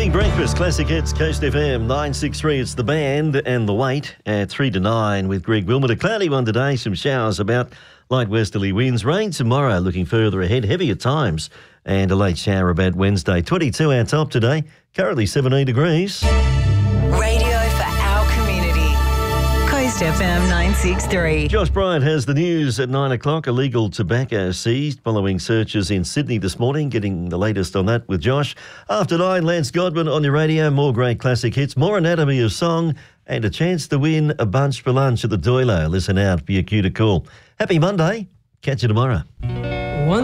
Morning Breakfast, Classic Hits, Coast FM 963. It's The Band and The Wait at 3 to 9 with Greg Wilmot. A cloudy one today, some showers about, light westerly winds. Rain tomorrow, looking further ahead, heavy at times. And a late shower about Wednesday. 22 our top today, currently 17 degrees. Radio for our community. Coast FM 963. Josh Bryant has the news at 9 o'clock. Illegal tobacco seized following searches in Sydney this morning. Getting the latest on that with Josh. After 9, Lance Godwin on your radio. More great classic hits, more Anatomy of Song, and a chance to win a bunch for lunch at the Doilo. Listen out for your cue to call. Happy Monday. Catch you tomorrow.